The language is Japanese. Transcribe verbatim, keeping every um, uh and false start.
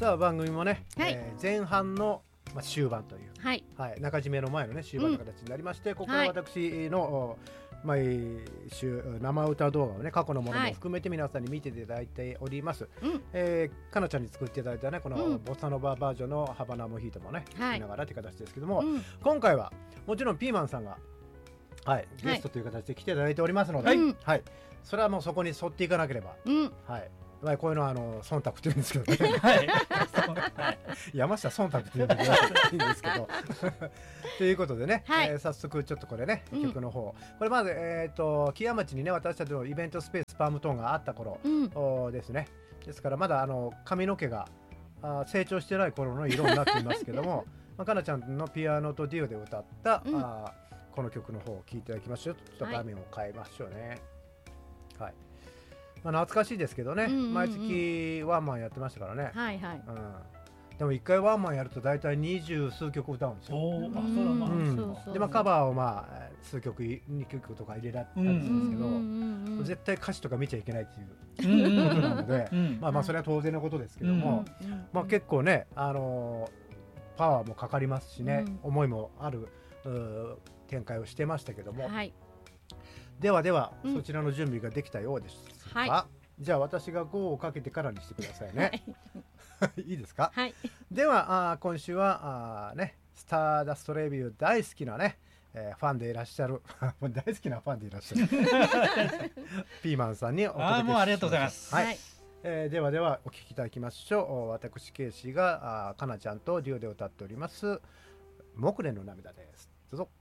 さあ番組もね、 はいえー前半の、まあ、終盤という、 はいはい、中締めの前のね終盤の形になりまして、うん、ここからはい私の、毎週生歌動画をね過去のものもはい含めて皆さんに見ていただいております、 うんえー、かなちゃんに作っていただいたねこのうんボサノババージョンのハバナモヒートもね、 はい見ながらという形ですけども、 うん今回はもちろんピーマンさんが、はい、ゲストという形で来ていただいておりますので、 はいはい、それはもうそこに沿っていかなければ、 うんはい、まあこういうのはあの忖度って言うんですけどねはいそうはい山下忖度って言うんでいいんですけどということでね、 はいえー早速ちょっとこれね、 うん曲の方これまず、えー、と木屋町にね私たちのイベントスペースパームトーンがあった頃、 うんおですね。ですからまだあの髪の毛があ成長してない頃の色になっていますけどもまあ、かなちゃんのピアノとデュオで歌った、 うんあこの曲の方を聴いていただきましょう。ちょっと画面を変えましょうね。はい、まあ、懐かしいですけどね、 うんうんうん毎月ワンマンやってましたからね、 はいはいうん、でも一回ワンマンやると大体二十数曲歌うんですよ。 おーあそれはまあうんそうそうでまあカバーをまあ数曲に曲とか入れられたりするんですけど、 うんうんうんうん絶対歌詞とか見ちゃいけないっていううんうんことなので、 うんまあまあそれは当然のことですけども、 うんうんまあ結構ね、あのーパワーもかかりますしね、 うん思いもあるうー展開をしてましたけども、 はいではでは、 うんそちらの準備ができたようですが、 はじゃあ私がゴーをかけてからにしてくださいね。いいですか？ はいではあー今週はあーねスターダストレビュー大好きなね、えーファンでいらっしゃるもう大好きなファンでいらっしゃるピーマンさんにお届けします。 あーもうありがとうございますはい、 はいえーではではお聴きいただきましょう。お私ケイシがあーかなちゃんとデュオで歌っております「木蓮の涙」です。どうぞ。